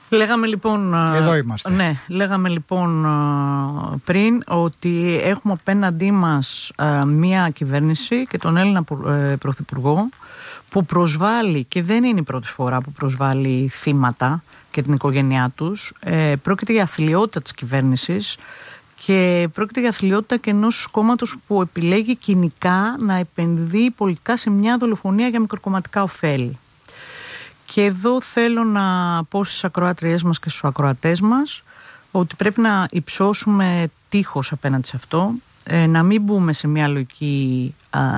Λέγαμε λοιπόν, εδώ είμαστε. Ναι, λέγαμε λοιπόν πριν ότι έχουμε απέναντί μας μία κυβέρνηση και τον Έλληνα Πρωθυπουργό που προσβάλλει, και δεν είναι η πρώτη φορά που προσβάλλει θύματα και την οικογένειά τους. Πρόκειται για αθλιότητα της κυβέρνησης και πρόκειται για αθλιότητα και ενός κόμματος που επιλέγει κοινικά να επενδύει πολιτικά σε μια δολοφονία για μικροκομματικά ωφέλη. Και εδώ θέλω να πω στις ακροάτριές μας και στους ακροατές μας ότι πρέπει να υψώσουμε τείχος απέναντι σε αυτό, να μην μπούμε σε μια λογική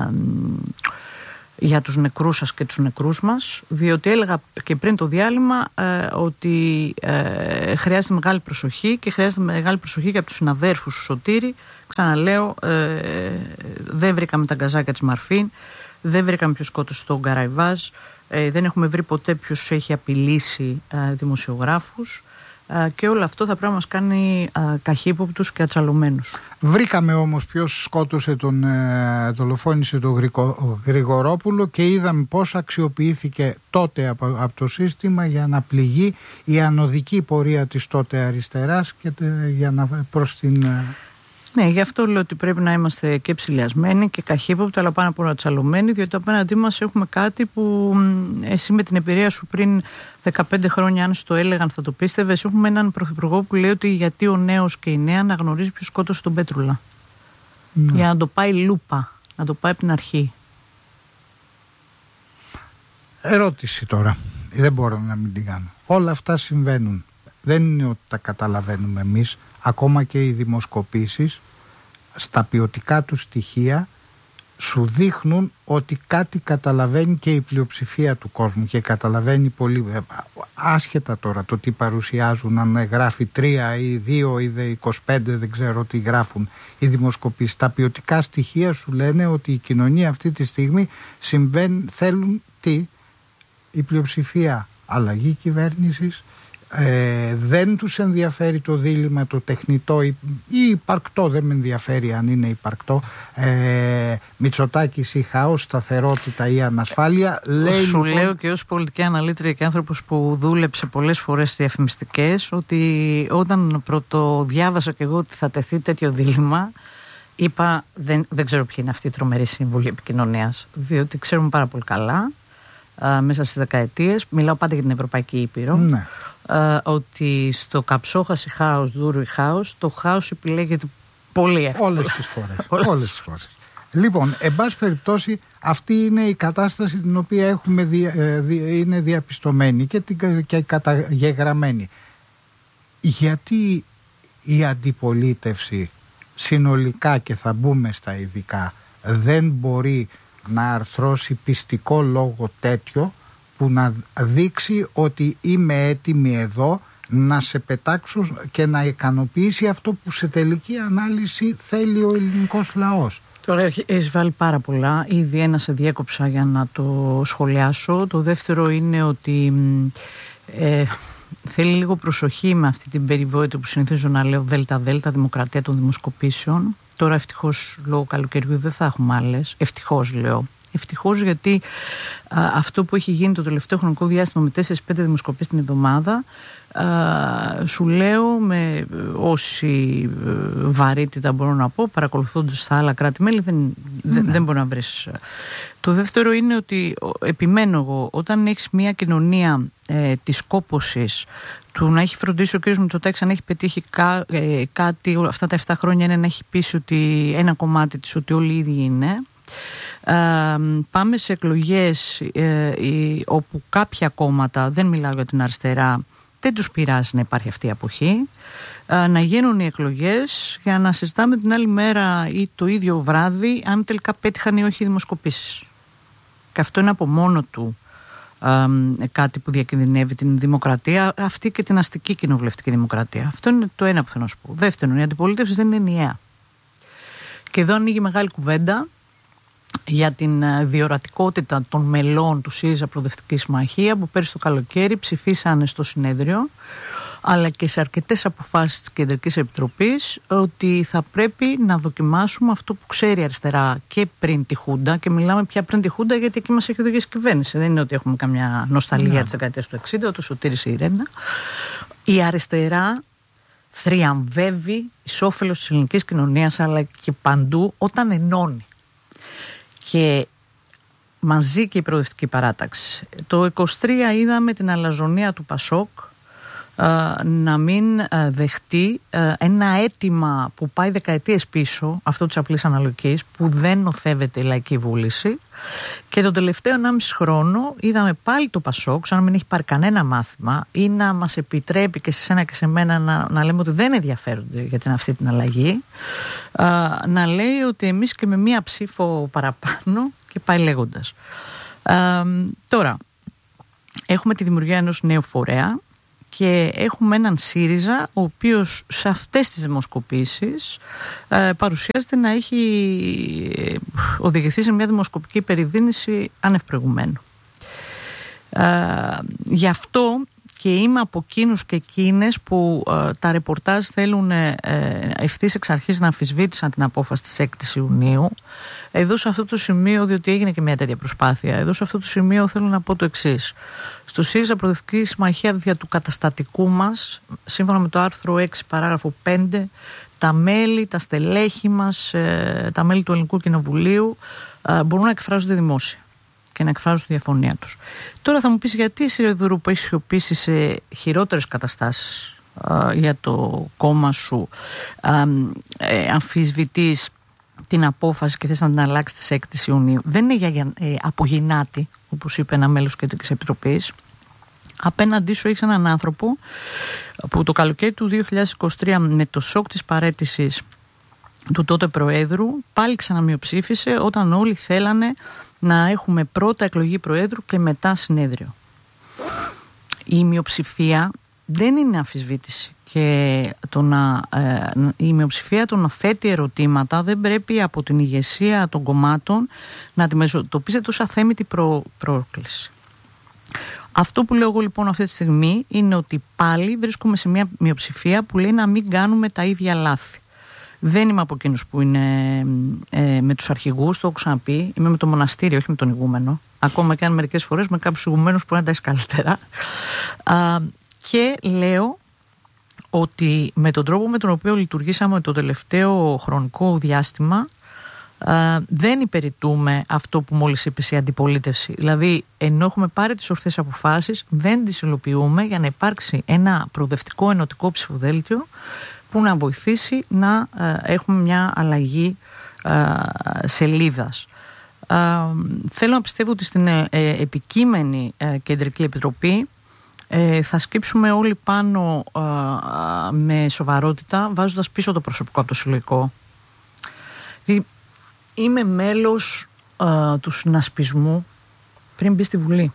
για τους νεκρούς σας και τους νεκρούς μας, διότι έλεγα και πριν το διάλειμμα ότι χρειάζεται μεγάλη προσοχή και χρειάζεται μεγάλη προσοχή και από τους συναδέρφους του Σωτήρη. Ξαναλέω, δεν βρήκαμε τα γκαζάκια της Μαρφίν, δεν βρήκαμε ποιος σκότωσε τον Καραϊβάζ, δεν έχουμε βρει ποτέ ποιος έχει απειλήσει δημοσιογράφους και όλο αυτό θα πρέπει να μας κάνει καχύποπτους και ατσαλωμένους. Βρήκαμε όμως ποιος σκότωσε δολοφόνησε τον Γρηγορόπουλο και είδαμε πώς αξιοποιήθηκε τότε από το σύστημα για να πληγεί η ανωδική πορεία της τότε αριστεράς και για να προς την... Ναι, γι' αυτό λέω ότι πρέπει να είμαστε και ψηλιασμένοι και καχύποπτοι, αλλά πάνω απ' όλα ατσαλωμένοι, διότι απέναντί μας έχουμε κάτι που εσύ με την εμπειρία σου πριν 15 χρόνια, αν σου το έλεγαν, θα το πίστευες. Έχουμε έναν πρωθυπουργό που λέει ότι γιατί ο νέος και η νέα να γνωρίζει ποιος σκότωσε τον Πέτρουλα. Ναι. Για να το πάει λούπα, να το πάει από την αρχή. Ερώτηση τώρα. Δεν μπορώ να μην την κάνω. Όλα αυτά συμβαίνουν. Δεν είναι ότι τα καταλαβαίνουμε εμείς. Ακόμα και οι δημοσκοπήσεις στα ποιοτικά του στοιχεία σου δείχνουν ότι κάτι καταλαβαίνει και η πλειοψηφία του κόσμου και καταλαβαίνει πολύ, άσχετα τώρα το τι παρουσιάζουν, αν γράφει 3 ή 2 ή 25, δεν ξέρω τι γράφουν οι δημοσκοπήσεις. Τα ποιοτικά στοιχεία σου λένε ότι η κοινωνία αυτή τη στιγμή θέλουν η πλειοψηφία αλλαγή κυβέρνησης. Δεν τους ενδιαφέρει το δίλημμα το τεχνητό ή υπαρκτό, δεν με ενδιαφέρει αν είναι υπαρκτό, Μητσοτάκης ή χάος, σταθερότητα ή ανασφάλεια. Σου λέω και ως πολιτική αναλύτρια και άνθρωπος που δούλεψε πολλές φορές διαφημιστικές, ότι όταν πρωτοδιάβασα και εγώ ότι θα τεθεί τέτοιο δίλημμα, είπα δεν ξέρω ποιοι είναι αυτή η τρομερή σύμβουλη επικοινωνίας, διότι ξέρουμε πάρα πολύ καλά μέσα στις δεκαετίες, μιλάω πάντα για την Ευρωπαϊκή Ήπειρο, ναι, ότι στο καψόχαση χάος, δούρου ή χάος, το χάος επιλέγεται πολύ εύκολα. Όλες τις φορές. Λοιπόν, εν πάση περιπτώσει, αυτή είναι η κατάσταση την οποία είναι διαπιστωμένη και καταγεγραμμένη. Γιατί η αντιπολίτευση συνολικά, και θα μπούμε στα ειδικά, δεν μπορεί να αρθρώσει πιστικό λόγο τέτοιο που να δείξει ότι είμαι έτοιμη εδώ να σε πετάξω και να ικανοποιήσει αυτό που σε τελική ανάλυση θέλει ο ελληνικός λαός. Τώρα έχεις βάλει πάρα πολλά. Ήδη ένα σε διέκοψα για να το σχολιάσω. Το δεύτερο είναι ότι θέλει λίγο προσοχή με αυτή την περιβόητη που συνηθίζω να λέω ΔΕΛΤΑ, δημοκρατία των δημοσκοπήσεων. Τώρα ευτυχώς λόγω καλοκαιριού δεν θα έχουμε άλλες. Ευτυχώς λέω. Ευτυχώς, γιατί αυτό που έχει γίνει το τελευταίο χρονικό διάστημα με 4-5 δημοσκοπήσεις την εβδομάδα, σου λέω με όση βαρύτητα μπορώ να πω, παρακολουθώντας τα άλλα κράτη-μέλη, δεν μπορεί να βρεις. Το δεύτερο είναι ότι επιμένω εγώ, όταν έχεις μια κοινωνία της κόπωσης, του να έχει φροντίσει ο κ. Μητσοτάκης αν έχει πετύχει κάτι αυτά τα 7 χρόνια, είναι να έχει πείσει ότι ένα κομμάτι της ότι όλοι οι ίδιοι είναι. Πάμε σε εκλογές όπου κάποια κόμματα, δεν μιλάω για την αριστερά, δεν τους πειράζει να υπάρχει αυτή η αποχή, να γίνουν οι εκλογές για να συζητάμε την άλλη μέρα ή το ίδιο βράδυ αν τελικά πέτυχαν ή όχι οι δημοσκοπήσεις. Και αυτό είναι από μόνο του κάτι που διακινδυνεύει την δημοκρατία αυτή και την αστική κοινοβουλευτική δημοκρατία. Αυτό είναι το ένα που θέλω να σου πω. Δεύτερον, η αντιπολίτευση δεν είναι ενιαία. Και εδώ ανοίγει μεγάλη κουβέντα για την διορατικότητα των μελών του ΣΥΡΙΖΑ Προοδευτική Συμμαχία, που πέρυσι το καλοκαίρι ψηφίσανε στο συνέδριο αλλά και σε αρκετές αποφάσεις της Κεντρικής Επιτροπής, ότι θα πρέπει να δοκιμάσουμε αυτό που ξέρει η αριστερά και πριν τη Χούντα, και μιλάμε πια πριν τη Χούντα γιατί εκεί μας έχει οδηγήσει η κυβέρνηση. Δεν είναι ότι έχουμε καμιά νοσταλγία της δεκαετίας του 60, το Σωτήρης η Ρένα. Η αριστερά θριαμβεύει εις όφελος της ελληνικής κοινωνίας, αλλά και παντού όταν ενώνει. Και μαζί και η Προοδευτική Παράταξη. Το 23 είδαμε την αλαζονία του Πασόκ να μην δεχτεί ένα αίτημα που πάει δεκαετίες πίσω, αυτό της απλής αναλογικής, που δεν νοθεύεται η λαϊκή βούληση, και τον τελευταίο 1,5 χρόνο είδαμε πάλι το Πασόκ, σαν να μην έχει πάρει κανένα μάθημα, ή να μας επιτρέπει και σε σένα και σε μένα να λέμε ότι δεν ενδιαφέρονται για αυτή την αλλαγή, να λέει ότι εμείς και με μία ψήφο παραπάνω, και πάει λέγοντας. Τώρα, έχουμε τη δημιουργία ενός νέου φορέα και έχουμε έναν ΣΥΡΙΖΑ ο οποίος σε αυτές τις δημοσκοπήσεις παρουσιάζεται να έχει οδηγηθεί σε μια δημοσκοπική περιδίνηση άνευ προηγουμένου. Γι' αυτό και είμαι από εκείνους και εκείνες που τα ρεπορτάζ θέλουν ευθύς εξ αρχής να αμφισβήτησαν την απόφαση της 6ης Ιουνίου. Εδώ σε αυτό το σημείο, διότι έγινε και μια τέτοια προσπάθεια, εδώ σε αυτό το σημείο θέλω να πω το εξής. Στο ΣΥΡΙΖΑ Προοδευτική Συμμαχία δια του καταστατικού μας, σύμφωνα με το άρθρο 6 παράγραφο 5, τα μέλη, τα στελέχη μας, τα μέλη του Ελληνικού Κοινοβουλίου μπορούν να εκφράζονται δημόσια και να εκφράζουν τη διαφωνία τους. Τώρα θα μου πεις γιατί η ΣΥΡΙΖΑ έχει σιωπήσει σε χειρότερες καταστάσεις για το κόμμα σου, αμφισβητείς την απόφαση και θες να την αλλάξει τις 6 Ιουνίου. Δεν είναι για απογυνάτη, όπως είπε ένα μέλος της Κεντρικής Επιτροπής. Απέναντί σου έχεις έναν άνθρωπο που το καλοκαίρι του 2023, με το σοκ της παραίτησης του τότε Προέδρου, πάλι ξαναμειοψήφισε όταν όλοι θέλανε να έχουμε πρώτα εκλογή Προέδρου και μετά συνέδριο. Η μειοψηφία δεν είναι αμφισβήτηση, και η μειοψηφία το να θέτει ερωτήματα δεν πρέπει από την ηγεσία των κομμάτων να αντιμετωπίζεται ως αθέμητη πρόκληση. Αυτό που λέω εγώ λοιπόν αυτή τη στιγμή είναι ότι πάλι βρίσκομαι σε μια μειοψηφία που λέει να μην κάνουμε τα ίδια λάθη. Δεν είμαι από εκείνους που είναι με τους αρχηγούς, το έχω ξαναπεί. Είμαι με το μοναστήρι, όχι με τον ηγούμενο. Ακόμα και αν μερικές φορές με κάποιους ηγουμένους που να τα έχει καλύτερα. Και λέω ότι με τον τρόπο με τον οποίο λειτουργήσαμε το τελευταίο χρονικό διάστημα, δεν υπηρετούμε αυτό που μόλις είπες, η αντιπολίτευση. Δηλαδή, ενώ έχουμε πάρει τις ορθές αποφάσεις, δεν τις υλοποιούμε για να υπάρξει ένα προοδευτικό ενωτικό ψηφοδέλτιο που να βοηθήσει να έχουμε μια αλλαγή σελίδας. Θέλω να πιστεύω ότι στην επικείμενη Κεντρική Επιτροπή θα σκύψουμε όλοι πάνω με σοβαρότητα, βάζοντας πίσω το προσωπικό από το συλλογικό. Είμαι μέλος του συνασπισμού πριν μπει στη Βουλή.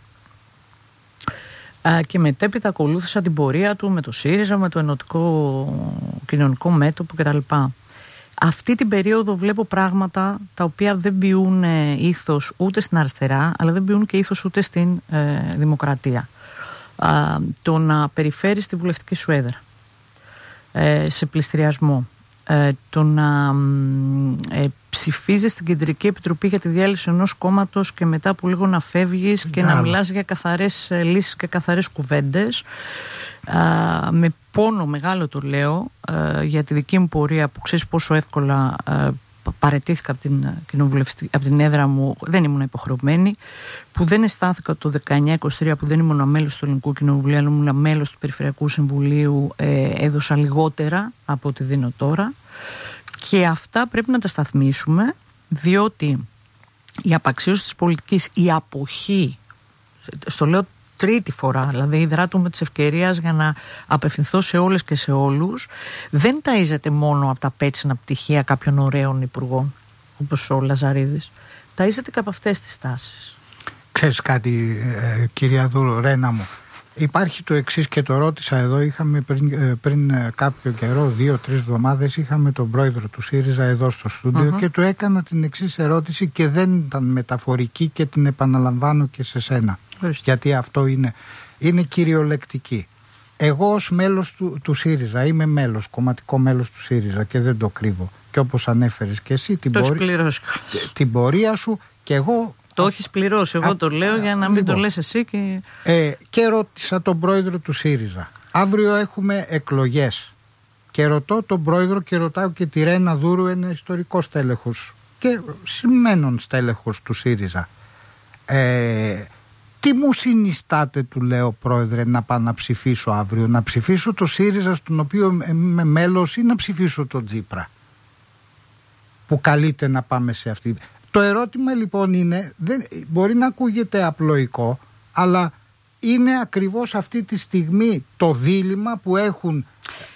Και μετέπειτα ακολούθησα την πορεία του με το ΣΥΡΙΖΑ, με το Ενωτικό Κοινωνικό Μέτωπο κτλ. Αυτή την περίοδο βλέπω πράγματα τα οποία δεν ποιούν ήθος ούτε στην αριστερά, αλλά δεν ποιούν και ήθος ούτε στην δημοκρατία. Το να περιφέρεις τη βουλευτική σου έδρα σε πληστηριασμό, το να ψηφίζεις στην Κεντρική Επιτροπή για τη διάλυση ενός κόμματος και μετά από λίγο να φεύγεις και να μιλάς για καθαρές λύσεις και καθαρές κουβέντες, με πόνο μεγάλο το λέω, για τη δική μου πορεία που ξέρεις πόσο εύκολα παραιτήθηκα από την έδρα μου, δεν ήμουν υποχρεωμένη, που δεν αισθάνθηκα το 19-23 που δεν ήμουν μέλος του Ελληνικού Κοινοβουλίου, αλλά ήμουν μέλος του Περιφερειακού Συμβουλίου, έδωσα λιγότερα από ό,τι δίνω τώρα, και αυτά πρέπει να τα σταθμίσουμε, διότι η απαξίωση της πολιτικής, η αποχή, στο λέω τρίτη φορά, δηλαδή δράτω με της ευκαιρίας για να απευθυνθώ σε όλες και σε όλους, δεν ταΐζεται μόνο από τα πέτσινα πτυχία κάποιων ωραίων υπουργών όπως ο Λαζαρίδης, ταΐζεται και από αυτές τις τάσεις. Ξέρεις κάτι, κυρία Δούρο, Ρένα μου, υπάρχει το εξής και το ρώτησα εδώ, είχαμε πριν κάποιο καιρό, 2-3 εβδομάδες, είχαμε τον πρόεδρο του ΣΥΡΙΖΑ εδώ στο στούντιο και του έκανα την εξής ερώτηση και δεν ήταν μεταφορική και την επαναλαμβάνω και σε σένα. Γιατί αυτό είναι κυριολεκτική. Εγώ ως μέλος του ΣΥΡΙΖΑ, είμαι μέλος, κομματικό μέλος του ΣΥΡΙΖΑ και δεν το κρύβω. Και όπως ανέφερες και εσύ την πορεία σου, και εγώ... Το έχεις πληρώσει, εγώ το λέω για να μην το λες εσύ. Και ρώτησα τον πρόεδρο του ΣΥΡΙΖΑ. Αύριο έχουμε εκλογές. Και ρωτώ τον πρόεδρο και ρωτάω και τη Ρένα Δούρου, ένα ιστορικό στέλεχος και σημαίνον στέλεχος του ΣΥΡΙΖΑ. Τι μου συνιστάτε, του λέω, πρόεδρε, να πάω να ψηφίσω αύριο? Να ψηφίσω το ΣΥΡΙΖΑ στον οποίο είμαι μέλος ή να ψηφίσω τον Τσίπρα που καλείται να πάμε σε αυτή? Το ερώτημα λοιπόν είναι, μπορεί να ακούγεται απλοϊκό, αλλά είναι ακριβώς αυτή τη στιγμή το δίλημμα που έχουν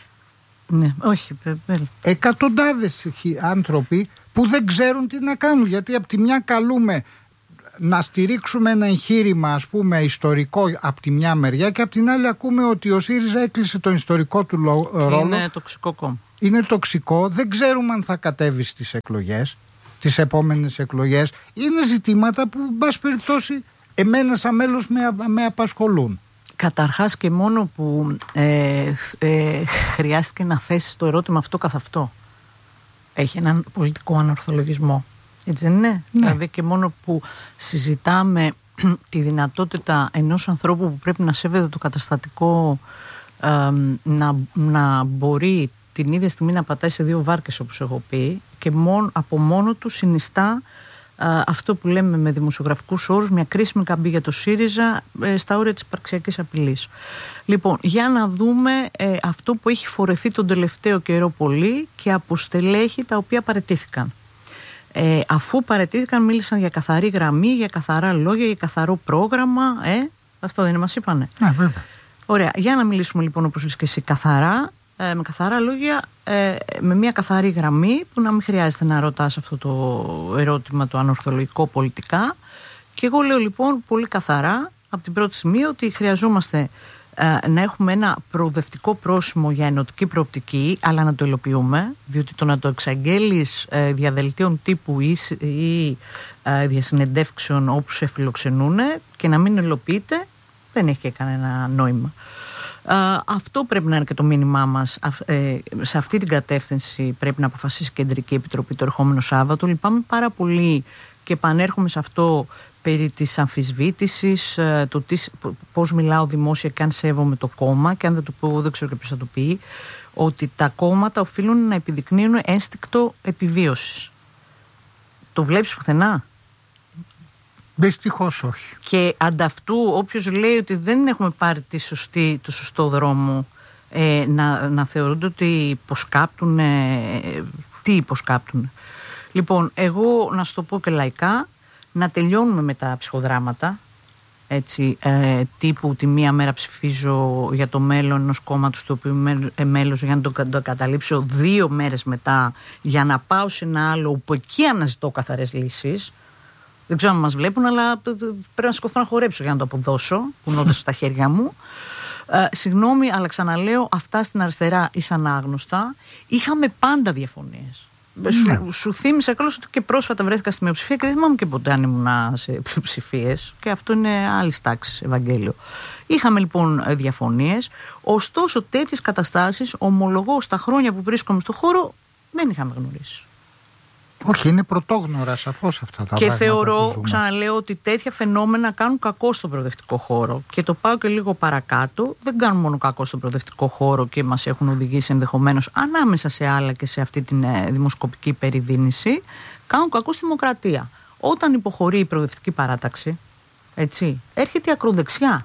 εκατοντάδες άνθρωποι που δεν ξέρουν τι να κάνουν, γιατί από τη μια καλούμε να στηρίξουμε ένα εγχείρημα, ας πούμε, ιστορικό από τη μια μεριά, και από την άλλη ακούμε ότι ο ΣΥΡΙΖΑ έκλεισε τον ιστορικό του ρόλο. Είναι τοξικό κόμμα. Είναι τοξικό, δεν ξέρουμε αν θα κατέβει στις εκλογές, τις επόμενες εκλογές. Είναι ζητήματα που, εν πάση περιπτώσει, εμένα σαν μέλος με απασχολούν. Καταρχάς και μόνο που χρειάστηκε να θέσεις το ερώτημα αυτό καθ' αυτό, έχει έναν πολιτικό ανορθολογισμό. Έτσι δεν είναι? Ναι. Δηλαδή και μόνο που συζητάμε τη δυνατότητα ενός ανθρώπου που πρέπει να σέβεται το καταστατικό να μπορεί την ίδια στιγμή να πατάει σε δύο βάρκες, όπως έχω πει, και από μόνο του συνιστά αυτό που λέμε με δημοσιογραφικούς όρους μια κρίσιμη καμπή για το ΣΥΡΙΖΑ στα όρια της υπαρξιακής απειλής. Λοιπόν, για να δούμε αυτό που έχει φορεθεί τον τελευταίο καιρό πολύ και από στελέχη τα οποία παραιτήθηκαν. Αφού παραιτήθηκαν, μίλησαν για καθαρή γραμμή, για καθαρά λόγια, για καθαρό πρόγραμμα. Αυτό δεν μας είπανε? Ναι, βέβαια. Ωραία. Για να μιλήσουμε λοιπόν, όπως είσαι και εσύ, καθαρά, με καθαρά λόγια, με μια καθαρή γραμμή, που να μην χρειάζεται να ρωτάς αυτό το ερώτημα το ανορθολογικό πολιτικά. Και εγώ λέω λοιπόν πολύ καθαρά από την πρώτη στιγμή ότι χρειαζόμαστε να έχουμε ένα προοδευτικό πρόσημο για ενωτική προοπτική, αλλά να το υλοποιούμε, διότι το να το εξαγγέλεις διαδελτίων τύπου ή διασυνεντεύξεων όπου σε φιλοξενούν και να μην υλοποιείται, δεν έχει και κανένα νόημα. Αυτό πρέπει να είναι και το μήνυμά μας. Σε αυτή την κατεύθυνση πρέπει να αποφασίσει η Κεντρική Επιτροπή το ερχόμενο Σάββατο. Λυπάμαι πάρα πολύ και επανέρχομαι σε αυτό περί της αμφισβήτησης, το πώς μιλάω δημόσια και αν σέβομαι το κόμμα, και αν δεν το πω δεν ξέρω και ποιος θα το πει, ότι τα κόμματα οφείλουν να επιδεικνύουν ένστικτο επιβίωσης. Το βλέπεις πουθενά? Δυστυχώς όχι. Και ανταυτού όποιος λέει ότι δεν έχουμε πάρει το σωστό δρόμο, να θεωρούνται ότι υποσκάπτουν. Τι υποσκάπτουν? Λοιπόν, εγώ να σου το πω και λαϊκά, να τελειώνουμε με τα ψυχοδράματα, έτσι, τύπου τη μία μέρα ψηφίζω για το μέλλον ενός κόμματος το οποίο είμαι μέλος για να το καταλήψω 2 μέρες μετά, για να πάω σε ένα άλλο που εκεί αναζητώ καθαρές λύσεις. Δεν ξέρω αν μας βλέπουν, αλλά πρέπει να σηκωθώ να χορέψω για να το αποδώσω, κουνώντας στα χέρια μου. Συγγνώμη, αλλά ξαναλέω, αυτά στην αριστερά ήσαν άγνωστα. Είχαμε πάντα διαφωνίες. Σου θύμισα καλώς ότι και πρόσφατα βρέθηκα στη μειοψηφία και δεν θυμάμαι και ποτέ αν ήμουν σε πλειοψηφίες, και αυτό είναι άλλη τάξη, Ευαγγέλιο. Είχαμε λοιπόν διαφωνίες, ωστόσο τέτοιες καταστάσεις, ομολογώ, στα χρόνια που βρίσκομαι στο χώρο, δεν είχαμε γνωρίσει. Όχι, είναι πρωτόγνωρα σαφώς αυτά τα πράγματα. Και θεωρώ, ξαναλέω, ότι τέτοια φαινόμενα κάνουν κακό στον προοδευτικό χώρο. Και το πάω και λίγο παρακάτω. Δεν κάνουν μόνο κακό στον προοδευτικό χώρο και μας έχουν οδηγήσει ενδεχομένως ανάμεσα σε άλλα και σε αυτή την δημοσκοπική περιδίνηση. Κάνουν κακό στη δημοκρατία. Όταν υποχωρεί η προοδευτική παράταξη, έτσι, έρχεται η ακροδεξιά.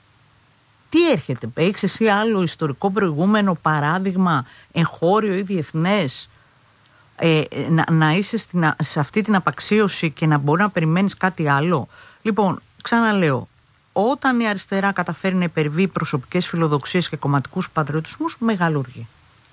Τι έρχεται? Έχεις εσύ άλλο ιστορικό προηγούμενο παράδειγμα, εγχώριο ή διεθνές, να είσαι σε αυτή την απαξίωση και να μπορεί να περιμένεις κάτι άλλο? Λοιπόν, ξαναλέω, όταν η αριστερά καταφέρει να υπερβεί προσωπικές φιλοδοξίες και κομματικούς πατριωτισμούς, μεγαλούργη.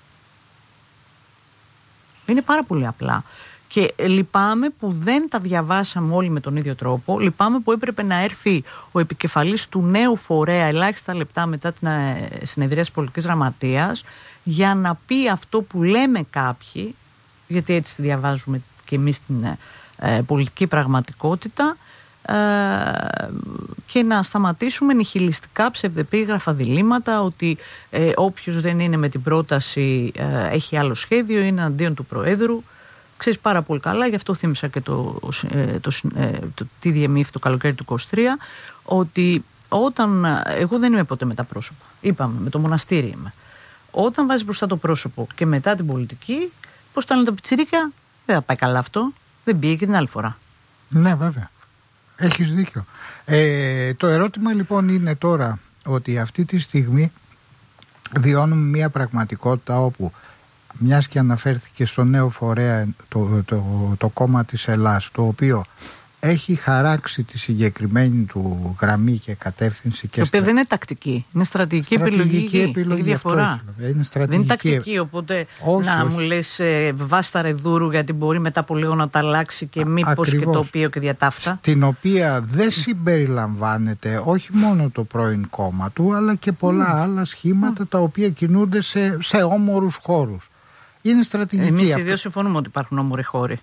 Είναι πάρα πολύ απλά. Και λυπάμαι που δεν τα διαβάσαμε όλοι με τον ίδιο τρόπο. Λυπάμαι που έπρεπε να έρθει ο επικεφαλής του νέου φορέα ελάχιστα λεπτά μετά την συνεδρία της πολιτικής γραμματείας για να πει αυτό που λέμε κάποιοι, γιατί έτσι διαβάζουμε και εμείς την πολιτική πραγματικότητα, και να σταματήσουμε νιχιλιστικά ψευδεπίγραφα διλήμματα ότι όποιος δεν είναι με την πρόταση έχει άλλο σχέδιο, είναι αντίον του Προέδρου. Ξέρεις πάρα πολύ καλά, γι' αυτό θύμισα και τι διεμήθη το καλοκαίρι του 23, ότι εγώ δεν είμαι ποτέ με τα πρόσωπα. Είπαμε, με το μοναστήρι είμαι. Όταν βάζεις μπροστά το πρόσωπο και μετά την πολιτική, πώς τα λένε τα πιτσιρίκια, δεν θα πάει καλά αυτό. Δεν πήγε και την άλλη φορά. Ναι, βέβαια. Έχεις δίκιο. Το ερώτημα λοιπόν είναι τώρα ότι αυτή τη στιγμή βιώνουμε μια πραγματικότητα όπου, μιας και αναφέρθηκε στο νέο φορέα το κόμμα της Ελλάς, το οποίο έχει χαράξει τη συγκεκριμένη του γραμμή και κατεύθυνση. Το οποίο δεν είναι τακτική, είναι στρατηγική επιλογή. Έχει διαφορά. Δεν είναι τακτική, οπότε όχι. Μου λες βάστα ρεδούρου, γιατί μπορεί μετά από λίγο να τα αλλάξει και μήπως ακριβώς. Και το οποίο και διατάφτα. Στην οποία δεν συμπεριλαμβάνεται όχι μόνο το πρώην κόμμα του, αλλά και πολλά άλλα σχήματα τα οποία κινούνται σε όμορους χώρους. Είναι στρατηγική. Εμείς οι δύο συμφωνούμε ότι υπάρχουν όμοροι χώροι.